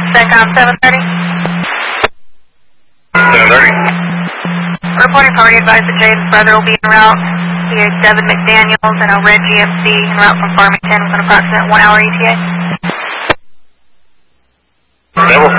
SECOM 730. 730. Reporting party advised that Jay's brother will be en route via Devin McDaniels and a red GMC en route from Farmington with an approximate 1 hour ETA. Devil